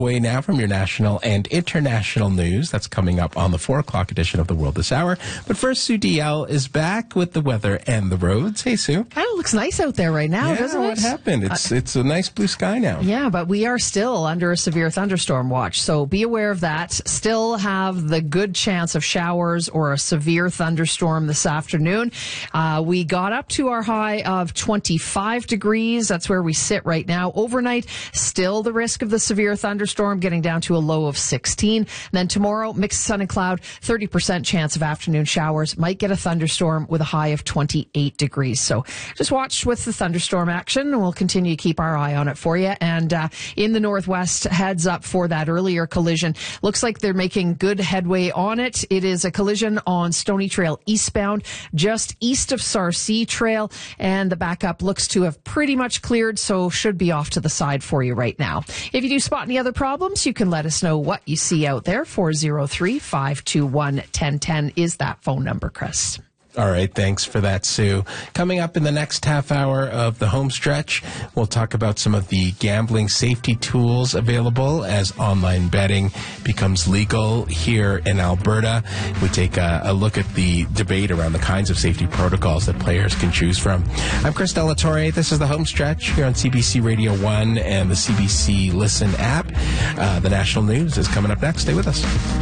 Away now from your national and international news. That's coming up on the 4 o'clock edition of The World This Hour. But first, Sue DL is back with the weather and the roads. Hey, Sue. Kind of looks nice out there right now, doesn't it? What happened? It's a nice blue sky now. Yeah, but we are still under a severe thunderstorm watch, so be aware of that. Still have the good chance of showers or a severe thunderstorm this afternoon. We got up to our high of 25 degrees. That's where we sit right now. Overnight, still the risk of the severe thunderstorm getting down to a low of 16. And then tomorrow, mixed sun and cloud, 30% chance of afternoon showers. Might get a thunderstorm with a high of 28 degrees. So just watch with the thunderstorm action, and we'll continue to keep our eye on it for you. And in the northwest, heads up for that earlier collision. Looks like they're making good headway on it. It is a collision on Stony Trail eastbound, just east of Sarcee Trail, and the backup looks to have pretty much cleared, so should be off to the side for you right now. If you do spot any other problems, you can let us know what you see out there. 403-521-1010 is that phone number, Chris. All right, thanks for that, Sue. Coming up in the next half hour of the home stretch, we'll talk about some of the gambling safety tools available as online betting becomes legal here in Alberta. We take a look at the debate around the kinds of safety protocols that players can choose from. I'm Chris Delatorre. This is the home stretch here on CBC Radio 1 and the CBC Listen app. The national news is coming up next. Stay with us.